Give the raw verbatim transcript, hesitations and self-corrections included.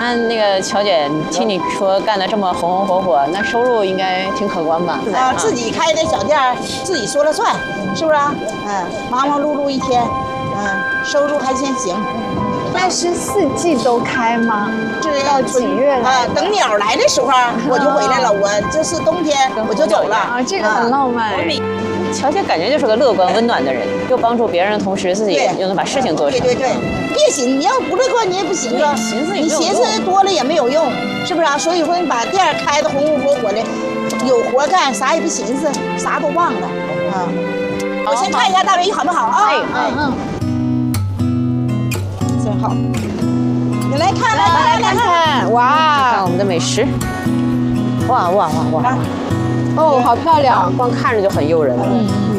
按那个乔姐，听你说干得这么红红火火，那收入应该挺可观吧？ 啊，自己开的小店，自己说了算，是不是啊？嗯，忙忙碌碌一天，嗯，收入还先行。 那是四季都开吗？ 是到几月来？ 啊，等鸟来的时候我就回来了，我就是冬天我就走了。 啊，这个很浪漫。 乔姐感觉就是个乐观温暖的人，又帮助别人的同时，自己又能把事情做成。 对对对，别寻，你要不乐观，你也不寻思，你寻思多了也没有用，是不是啊？所以说你把店开的红红火火的，有活干，啥也不寻思，啥都忘了啊。我先看一下大围鱼好不好啊？ 哎嗯嗯，真好。你来看，来来来看看，哇，看我们的美食，哇哇哇哇！ 哦，好漂亮， 光看着就很诱人。嗯。